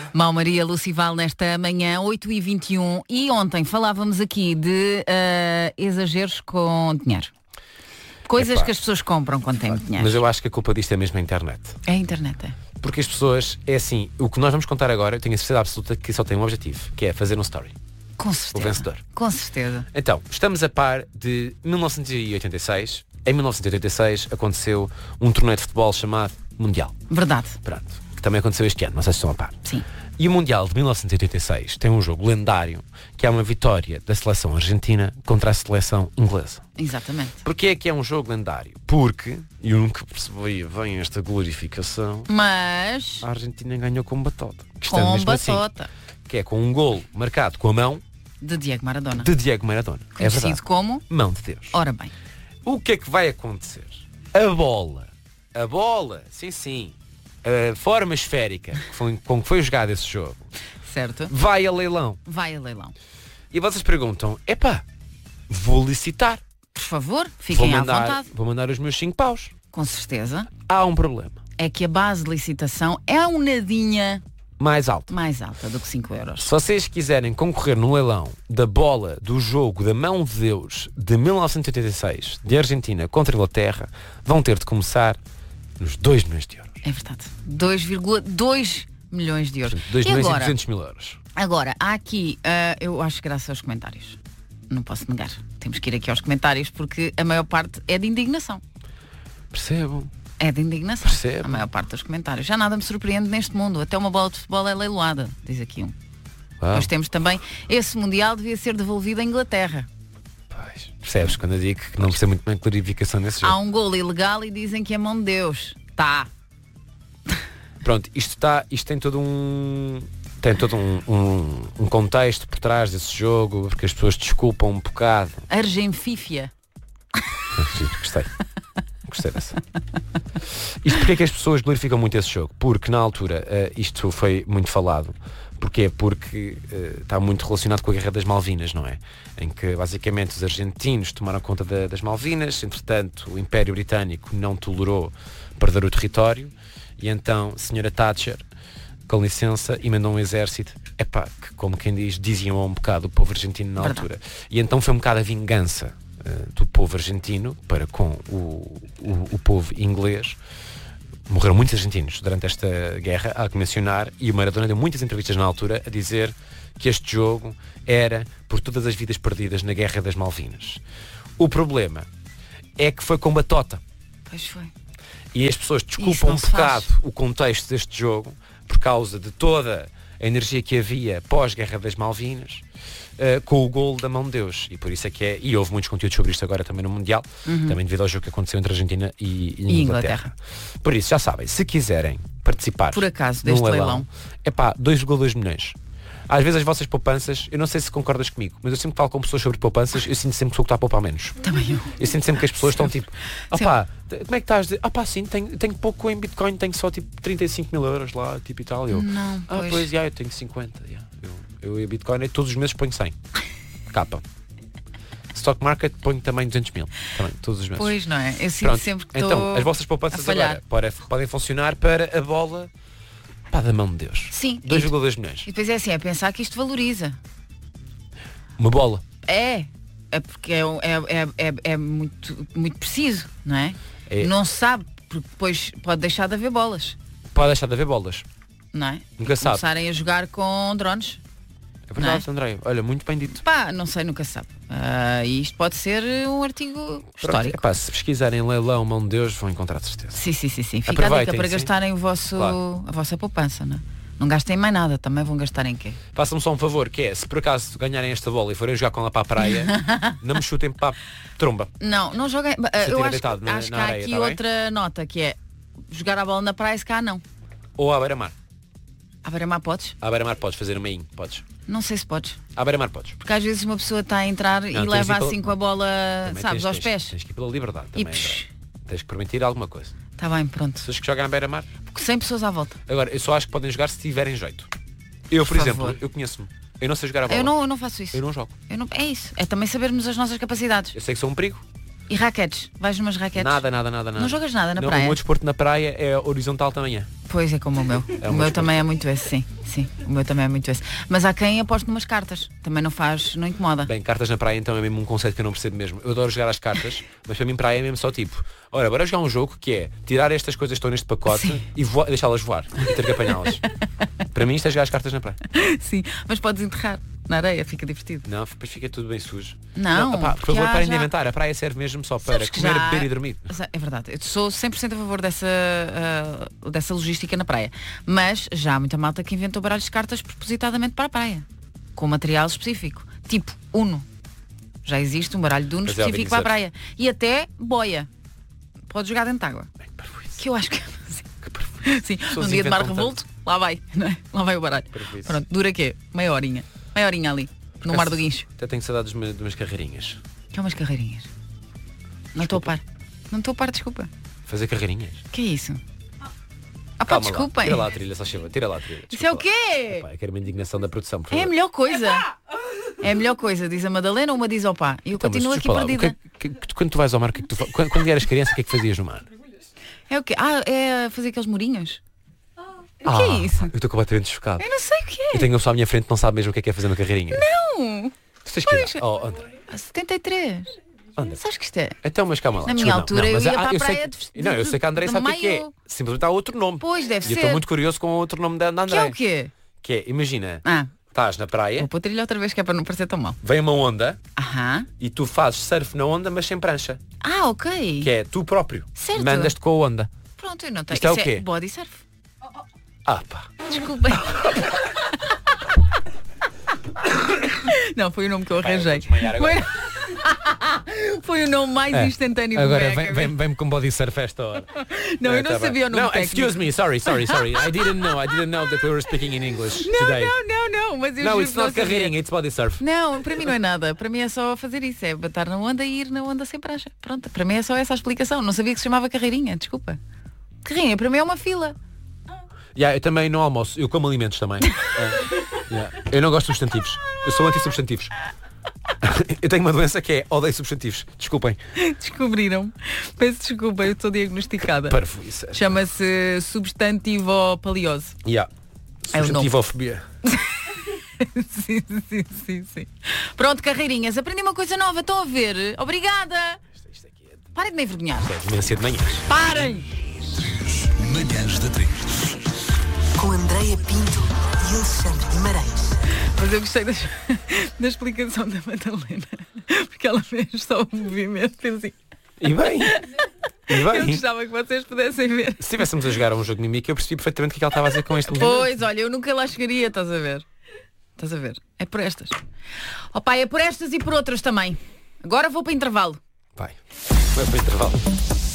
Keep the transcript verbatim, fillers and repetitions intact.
Mau Maria, Lucival, nesta manhã, oito e vinte e um. E ontem falávamos aqui de uh, exageros com dinheiro. Coisas Epá, que as pessoas compram quando têm dinheiro. Mas eu acho que a culpa disto é mesmo a internet. É a internet, é. Porque as pessoas, é assim, o que nós vamos contar agora, eu tenho a certeza absoluta que só tem um objetivo, que é fazer um story. Com certeza. O vencedor. Com certeza. Então, estamos a par de mil novecentos e oitenta e seis. Em mil novecentos e oitenta e seis aconteceu um torneio de futebol chamado Mundial. Verdade. Pronto. Que também aconteceu este ano, não sei se estão a par. Sim. E o Mundial de mil novecentos e oitenta e seis tem um jogo lendário, que é uma vitória da seleção argentina contra a seleção inglesa. Exatamente. Porquê é que é um jogo lendário? Porque, e eu nunca percebi bem esta glorificação, mas a Argentina ganhou com batota. Que com mesmo batota. Assim, que é com um golo marcado com a mão de Diego Maradona. De Diego Maradona. Conhecido é verdade. como Mão de Deus. Ora bem. O que é que vai acontecer? A bola, a bola, sim, sim, a forma esférica que foi, com que foi jogado esse jogo, certo, vai a leilão. Vai a leilão. E vocês perguntam, epá, vou licitar. Por favor, fiquem vou mandar, à vontade. Vou mandar os meus cinco paus. Com certeza. Há um problema. É que a base de licitação é um nadinha mais alta. Mais alta do que cinco euros. Se vocês quiserem concorrer no leilão da bola do jogo da Mão de Deus de mil novecentos e oitenta e seis, de Argentina contra a Inglaterra, vão ter de começar nos dois milhões de euros. É verdade. dois vírgula dois milhões de euros. dois milhões e duzentos mil euros. Agora, há aqui, uh, eu acho graças aos comentários. Não posso negar. Temos que ir aqui aos comentários porque a maior parte é de indignação. Percebo. É de indignação. Percebo. A maior parte dos comentários. Já nada me surpreende neste mundo. Até uma bola de futebol é leiloada, diz aqui um. Uau. Nós temos também, esse Mundial devia ser devolvido à Inglaterra. Pois, percebes quando eu digo que não precisa muito bem de clarificação nesse jogo. Há um golo ilegal e dizem que é mão de Deus. Tá. Pronto, isto está, isto tem todo um tem todo um, um, um contexto por trás desse jogo, porque as pessoas desculpam um bocado. Argenfífia. Gostei. Gostei dessa. Isto porque é que as pessoas glorificam muito esse jogo? Porque na altura uh, isto foi muito falado. Porquê? Porque uh, está muito relacionado com a Guerra das Malvinas, não é? Em que basicamente os argentinos tomaram conta da, das Malvinas, entretanto o Império Britânico não tolerou perder o território e então a senhora Thatcher, com licença, e mandou um exército, epá, que como quem diz, diziam um bocado o povo argentino na Verdade. altura. E então foi um bocado a vingança uh, do povo argentino para com o, o, o povo inglês. Morreram muitos argentinos durante esta guerra, há que mencionar, e o Maradona deu muitas entrevistas na altura a dizer que este jogo era por todas as vidas perdidas na Guerra das Malvinas. O problema é que foi com batota. Pois foi. E as pessoas desculpam um bocado o contexto deste jogo por causa de toda a energia que havia pós-Guerra das Malvinas, uh, com o golo da Mão de Deus. E por isso é que é, e houve muitos conteúdos sobre isto agora também no Mundial, uhum. também devido ao jogo que aconteceu entre Argentina e, e, e Inglaterra. Inglaterra. Por isso, já sabem, se quiserem participar por acaso deste leilão, leilão é pá, dois vírgula dois milhões. Às vezes as vossas poupanças, eu não sei se concordas comigo, mas eu sempre que falo com pessoas sobre poupanças, eu sinto sempre que sou que está a poupar menos. Também eu. Eu sinto sempre que as pessoas estão tipo, opá, como é que estás? Opá, sim, tenho, tenho pouco em Bitcoin, tenho só tipo trinta e cinco mil euros lá, tipo e tal. Eu, não, ah, pois, pois, já, eu tenho cinquenta. Yeah. Eu, eu Bitcoin todos os meses ponho cem. Capa. Stock market ponho também duzentos mil. Também, todos os meses. Pois, não é? Eu sinto Pronto. sempre que então, as vossas poupanças agora podem, podem funcionar para a bola. Pá, da Mão de Deus. Sim. dois vírgula dois milhões. E depois é assim, é pensar que isto valoriza. Uma bola. É. É porque é, é, é, é muito, muito preciso, não é? é? Não se sabe, porque depois pode deixar de haver bolas. Pode deixar de haver bolas. Não é? Nunca sabe. Começarem a jogar com drones. É verdade, é? André. Olha, muito bem dito. Pá, não sei, nunca se sabe. Uh, e isto pode ser um artigo histórico. Epá, se pesquisarem leilão Mão de Deus, vão encontrar de certeza. Sim, sim, sim, sim. Fica a dica para sim. gastarem o vosso, claro. a vossa poupança, não é? Não gastem mais nada, também vão gastar em quê? Façam-me só um favor, que é, se por acaso ganharem esta bola e forem jogar com ela para a praia, não me chutem para a tromba. Não, não joguem. Eu acho, na, acho na que há areia, aqui tá outra nota, que é jogar a bola na praia, se cá não. Ou à beira-mar. À beira-mar podes? À beira-mar podes fazer uma in, podes. Não sei se podes. À beira-mar podes. Porque às vezes uma pessoa está a entrar não, e leva assim pela... com a bola, também sabes, tens, aos tens, pés. Tens que ir pela liberdade também. E, psh, tens que permitir alguma coisa. Está bem, pronto. Pessoas que jogam à beira-mar. Porque cem pessoas à volta. Agora, eu só acho que podem jogar se tiverem jeito. Eu, por, por exemplo, favor. eu conheço-me. Eu não sei jogar a bola. Eu não, eu não faço isso. Eu não jogo. Eu não, é isso. É também sabermos as nossas capacidades. Eu sei que sou um perigo. E raquetes? Vais numas raquetes? Nada, nada, nada, nada. Não jogas nada na não, praia? O meu desporto na praia é horizontal também. Pois é, como o meu. É o um meu desporto. também é muito esse, sim. Sim, o meu também é muito esse. Mas há quem aposte numas cartas. Também não faz, não incomoda. Bem, cartas na praia então é mesmo um conceito que eu não percebo mesmo. Eu adoro jogar as cartas, mas para mim praia é mesmo só tipo, ora, bora jogar um jogo que é tirar estas coisas que estão neste pacote Sim. e voa- deixá-las voar e ter que apanhá-las. Para mim isto é jogar as cartas na praia. Sim, mas podes enterrar na areia, fica divertido. Não, depois fica tudo bem sujo. Não, opá, por porque favor, há parem de já- inventar. A praia serve mesmo só para Sabes que comer, já- beber e dormir. É verdade, eu sou cem por cento a favor dessa, ah, dessa logística na praia. Mas já há muita malta que inventou baralhos de cartas propositadamente para a praia. Com material específico. Tipo Uno. Já existe um baralho de Uno Mas é, ouvi específico para a dizer. praia. E até boia. Pode jogar dentro de água. Bem, parvoíce. Que eu acho que... Que parvoíce. Sim, Pessoas num dia de mar inventam revolto, lá vai. Não é? Lá vai o baralho. Parvoíce. Pronto, dura quê? Meia horinha. Meia horinha ali. No mar do Guincho. Até tenho saudades de umas- de umas carreirinhas. Que é umas carreirinhas. Não estou a par. Não estou a par, desculpa. Fazer carreirinhas. Que é isso? Ah, pá, Calma lá. desculpem. Tira lá a trilha, só chama. Tira lá a trilha. Isso é o Desculpa lá. quê? Epá, eu quero uma indignação da produção, por É a favor. melhor coisa. É a melhor coisa, diz a Madalena, uma diz ao pá. E eu Então, mas continuo aqui desculpa lá, o perdida. que é que- que- quando tu vais ao mar, o que é que tu fa- quando, quando eras criança, o que é que fazias no mar? É o quê? Ah, é fazer aqueles murinhos? O que Ah, é isso? Eu estou completamente chocado. Eu não sei o que Eu é. tenho uma pessoa à minha frente que não sabe mesmo o que é que é fazer uma carreirinha. Não. Tu tens que ir. Pois. Oh, André. Ah, setenta e três. André. Sabes que isto é? Então, mas calma lá. Na minha desculpa, altura, eu mas ia há- para a sei praia que- de- Não, eu sei que a André de sabe o que é que é. maio. Simplesmente há outro nome. Pois, deve E eu ser. estou muito curioso com o outro nome da, da Que André. é o quê? Que é, imagina, Ah, estás na praia, vou pôr trilha outra vez que é para não parecer tão mal. vem uma onda Aham. e tu fazes surf na onda, mas sem prancha. Ah, ok. Que é tu próprio. Certo. Mandas-te com a onda. Pronto, eu não tenho. Isto é o Isso quê? body surf. Ah, pá. Desculpem. Não, foi o nome que eu Pá, eu vou arranjei. desmaiar agora. Foi... foi o nome mais É. instantâneo do Agora Beck. vem- vem- vem-me com body surf a esta hora. Não, eu É, não tá bem. sabia o nome Não, técnico. excuse me, sorry, sorry, sorry. I didn't know. I didn't know that we were speaking in English Não, today. não, não, não, mas eu No, juro it's que não not sabia. carreirinha, it's body surf. Não, para mim não é nada. Para mim é só fazer isso. É bater na onda e ir na onda sem prancha. Pronto, para mim é só essa a explicação. Não sabia que se chamava carreirinha, desculpa. Carreirinha, para mim é uma fila. Yeah, eu também não almoço, eu como alimentos também. É, yeah. Eu não gosto de substantivos. Eu sou anti-substantivos. Eu tenho uma doença que é odeio substantivos. Desculpem. Descobriram. Peço desculpa, eu estou diagnosticada. Parvoíce. Chama-se substantivopaliose. Yeah. É o nome. Substantivofobia. Sim, sim, sim, sim. Pronto, carreirinhas, aprendi uma coisa nova, estão a ver? Obrigada! Isto, isto aqui é, Parem de me envergonhar. é demência de manhãs. Parem! Manhãs da três. Com Andreia Pinto e Alexandre Guimarães. Mas eu gostei da, da explicação da Madalena. Porque ela fez só o movimento. Fez assim. E bem. E Eu bem. gostava que vocês pudessem ver. Se estivéssemos a jogar um jogo de mimica, eu percebi perfeitamente o que ela estava a dizer com este movimento. Pois, olha, eu nunca lá chegaria, estás a ver? Estás a ver? É por estas. Ó pai, é por estas e por outras também. Agora vou para intervalo. Vai. Vai para o intervalo.